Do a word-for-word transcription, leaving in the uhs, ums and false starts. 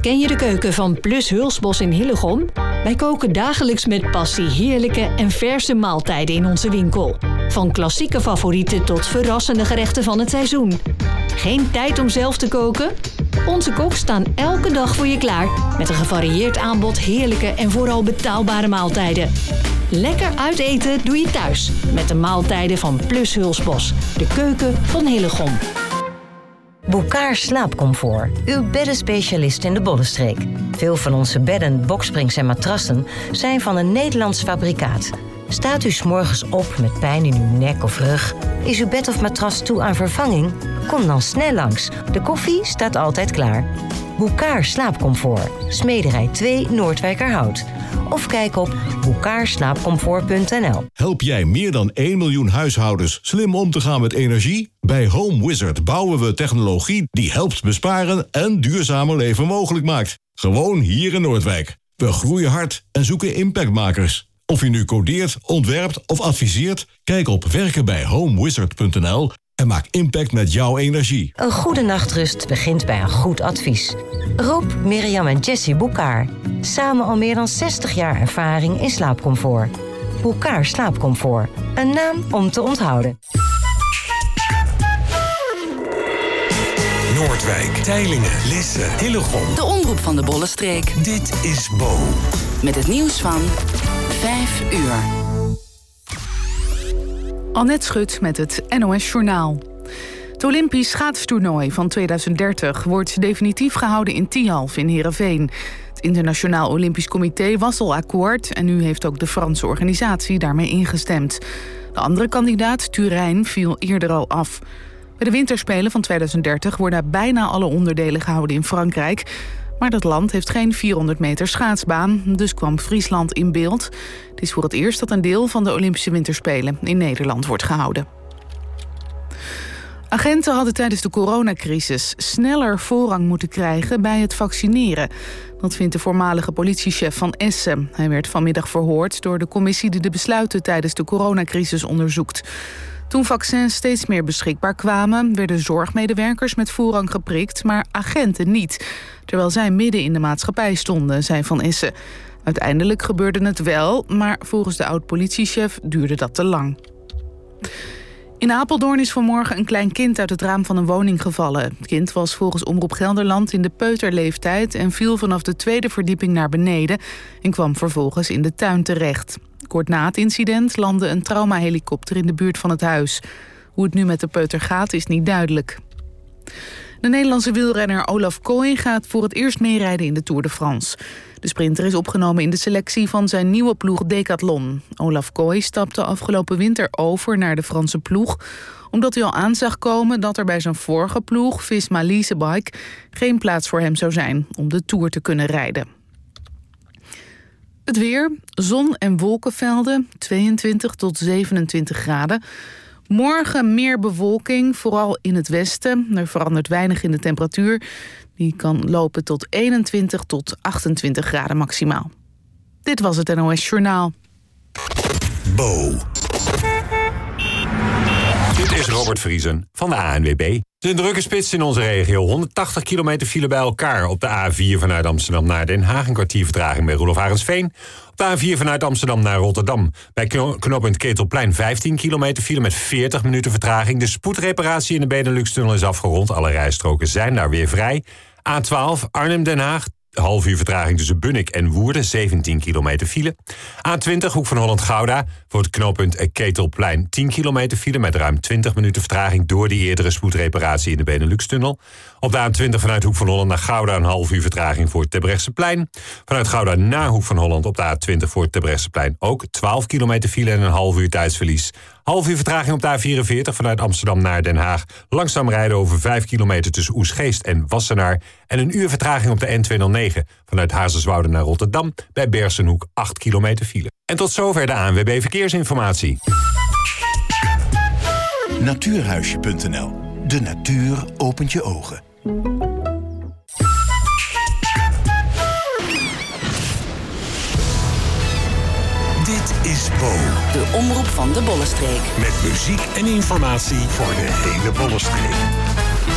Ken je de keuken van Plus Hulsbos in Hillegom? Wij koken dagelijks met passie heerlijke en verse maaltijden in onze winkel. Van klassieke favorieten tot verrassende gerechten van het seizoen. Geen tijd om zelf te koken? Onze koks staan elke dag voor je klaar met een gevarieerd aanbod heerlijke en vooral betaalbare maaltijden. Lekker uiteten doe je thuis met de maaltijden van Plus Hulsbos, de keuken van Hillegom. Bouckaar Slaapcomfort, uw beddenspecialist in de Bollenstreek. Veel van onze bedden, boksprings en matrassen zijn van een Nederlands fabrikaat. Staat u 's morgens op met pijn in uw nek of rug? Is uw bed of matras toe aan vervanging? Kom dan snel langs. De koffie staat altijd klaar. Bouckaar Slaapcomfort, Smederij twee Noordwijkerhout. Of kijk op bouckaar slaapcomfort punt n l. Help jij meer dan één miljoen huishoudens slim om te gaan met energie? Bij Home Wizard bouwen we technologie die helpt besparen en duurzamer leven mogelijk maakt. Gewoon hier in Noordwijk. We groeien hard en zoeken impactmakers. Of je nu codeert, ontwerpt of adviseert, kijk op werken bij home wizard punt n l en maak impact met jouw energie. Een goede nachtrust begint bij een goed advies. Rob, Mirjam en Jessie Bouckaar. Samen al meer dan zestig jaar ervaring in slaapcomfort. Bouckaar Slaapcomfort. Een naam om te onthouden. Noordwijk, Teylingen, Lisse, Hillegom. De omroep van de Bollenstreek. Dit is Bo. Met het nieuws van vijf uur. Annette Schut met het N O S Journaal. Het Olympisch schaatstoernooi van tweeduizend dertig wordt definitief gehouden in Tialf in Heerenveen. Het Internationaal Olympisch Comité was al akkoord en nu heeft ook de Franse organisatie daarmee ingestemd. De andere kandidaat, Turijn, viel eerder al af. Bij de winterspelen van tweeduizend dertig worden bijna alle onderdelen gehouden in Frankrijk. Maar dat land heeft geen vierhonderd meter schaatsbaan, dus kwam Friesland in beeld. Het is voor het eerst dat een deel van de Olympische Winterspelen in Nederland wordt gehouden. Agenten hadden tijdens de coronacrisis sneller voorrang moeten krijgen bij het vaccineren. Dat vindt de voormalige politiechef van Essen. Hij werd vanmiddag verhoord door de commissie die de besluiten tijdens de coronacrisis onderzoekt. Toen vaccins steeds meer beschikbaar kwamen, werden zorgmedewerkers met voorrang geprikt, maar agenten niet. Terwijl zij midden in de maatschappij stonden, zei Van Essen. Uiteindelijk gebeurde het wel, maar volgens de oud-politiechef duurde dat te lang. In Apeldoorn is vanmorgen een klein kind uit het raam van een woning gevallen. Het kind was volgens Omroep Gelderland in de peuterleeftijd en viel vanaf de tweede verdieping naar beneden en kwam vervolgens in de tuin terecht. Kort na het incident landde een traumahelikopter in de buurt van het huis. Hoe het nu met de peuter gaat is niet duidelijk. De Nederlandse wielrenner Olaf Kooi gaat voor het eerst meerijden in de Tour de France. De sprinter is opgenomen in de selectie van zijn nieuwe ploeg Decathlon. Olaf Kooi stapte afgelopen winter over naar de Franse ploeg, omdat hij al aan zag komen dat er bij zijn vorige ploeg, Visma Leasebike, geen plaats voor hem zou zijn om de Tour te kunnen rijden. Het weer, zon en wolkenvelden, tweeëntwintig tot zevenentwintig graden. Morgen meer bewolking, vooral in het westen. Er verandert weinig in de temperatuur. Die kan lopen tot eenentwintig tot achtentwintig graden maximaal. Dit was het N O S Journaal. Bo. Dit is Robert Vriesen van de A N W B. Het is een drukke spits in onze regio. honderdtachtig kilometer file bij elkaar. Op de A vier vanuit Amsterdam naar Den Haag. Een kwartier vertraging bij Roelof Arendsveen. Op de A vier vanuit Amsterdam naar Rotterdam. Bij knooppunt Ketelplein vijftien kilometer file met veertig minuten vertraging. De spoedreparatie in de Benelux-tunnel is afgerond. Alle rijstroken zijn daar weer vrij. A twaalf Arnhem-Den Haag. Half uur vertraging tussen Bunnik en Woerden, zeventien kilometer file. A twintig, Hoek van Holland-Gouda, voor het knooppunt Ketelplein, tien kilometer file met ruim twintig minuten vertraging door die eerdere spoedreparatie in de Benelux-tunnel. Op de A twintig vanuit Hoek van Holland naar Gouda een half uur vertraging voor het Terbrechtseplein. Vanuit Gouda naar Hoek van Holland op de A twintig voor het Terbrechtseplein ook twaalf kilometer file en een half uur tijdsverlies. Half uur vertraging op de A vierenveertig vanuit Amsterdam naar Den Haag. Langzaam rijden over vijf kilometer tussen Oesgeest en Wassenaar. En een uur vertraging op de N tweehonderdnegen vanuit Hazerswoude naar Rotterdam. Bij Bersenhoek acht kilometer file. En tot zover de A N W B Verkeersinformatie. Natuurhuisje punt n l. De natuur opent je ogen. Dit is Bo. De omroep van de Bollenstreek. Met muziek en informatie voor de hele Bollenstreek.